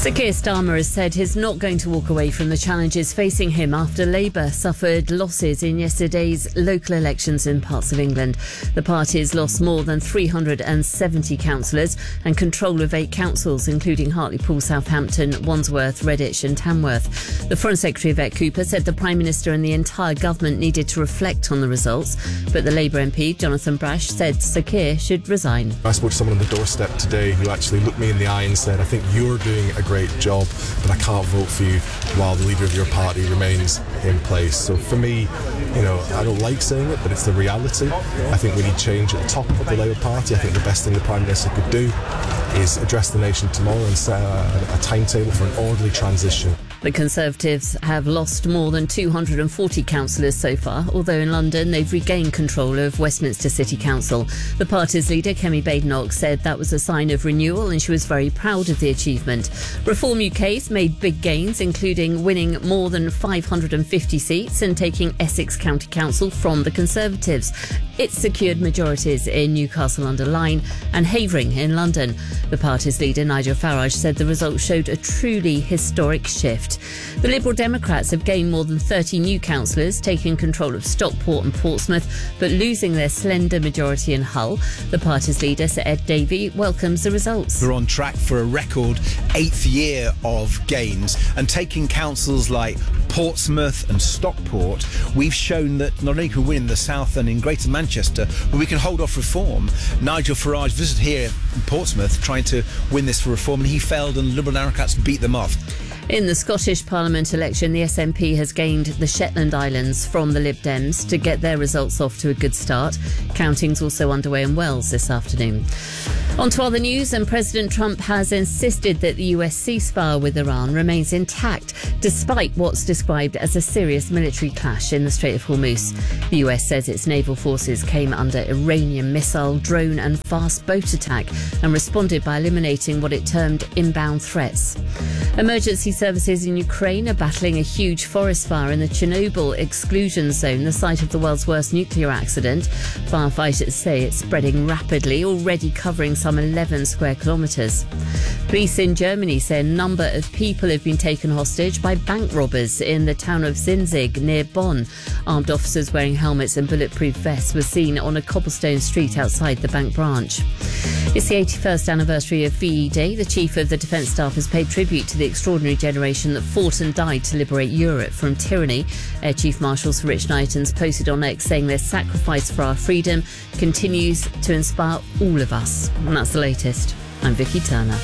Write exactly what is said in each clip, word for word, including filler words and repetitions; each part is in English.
Sir Keir Starmer has said he's not going to walk away from the challenges facing him after Labour suffered losses in yesterday's local elections in parts of England. The party has lost more than three hundred seventy councillors and control of eight councils, including Hartlepool, Southampton, Wandsworth, Redditch and Tamworth. The Foreign Secretary, Yvette Cooper, said the Prime Minister and the entire government needed to reflect on the results, but the Labour M P, Jonathan Brash, said Sir Keir should resign. I spoke to someone on the doorstep today who actually looked me in the eye and said, I think you're doing a great job, but I can't vote for you while the leader of your party remains in place. So for me, you know, I don't like saying it, but it's the reality. I think we need change at the top of the Labour Party. I think the best thing the Prime Minister could do is address the nation tomorrow and set a, a timetable for an orderly transition. The Conservatives have lost more than two hundred forty councillors so far, although in London they've regained control of Westminster City Council. The party's leader, Kemi Badenoch, said that was a sign of renewal and she was very proud of the achievement. Reform U K's made big gains, including winning more than five hundred fifty seats and taking Essex County Council from the Conservatives. It secured majorities in Newcastle-under-Lyme and Havering in London. The party's leader, Nigel Farage, said the results showed a truly historic shift. The Liberal Democrats have gained more than thirty new councillors, taking control of Stockport and Portsmouth, but losing their slender majority in Hull. The party's leader, Sir Ed Davey, welcomes the results. We're on track for a record eighth year of gains, and taking councils like Portsmouth and Stockport, we've shown that not only can we win in the south and in Greater Manchester, but we can hold off reform. Nigel Farage visited here in Portsmouth trying to win this for reform, and he failed, and Liberal Democrats beat them off. In the Scottish Parliament election, the S N P has gained the Shetland Islands from the Lib Dems to get their results off to a good start. Counting's also underway in Wales this afternoon. On to other news, and President Trump has insisted that the U S ceasefire with Iran remains intact, despite what's described as a serious military clash in the Strait of Hormuz. The U S says its naval forces came under Iranian missile, drone and fast boat attack and responded by eliminating what it termed inbound threats. Emergency services in Ukraine are battling a huge forest fire in the Chernobyl exclusion zone, the site of the world's worst nuclear accident. Firefighters say it's spreading rapidly, already covering some eleven square kilometres. Police in Germany say a number of people have been taken hostage by bank robbers in the town of Sinzig near Bonn. Armed officers wearing helmets and bulletproof vests were seen on a cobblestone street outside the bank branch. It's the eighty-first anniversary of V E Day. The Chief of the Defence Staff has paid tribute to the extraordinary generation that fought and died to liberate Europe from tyranny. Air Chief Marshal Sir Rich Knightons posted on X saying their sacrifice for our freedom continues to inspire all of us. And that's the latest. I'm Vicky Turner.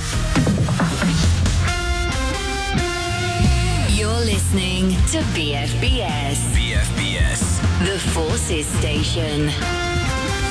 You're listening to B F B S. B F B S. The Forces Station.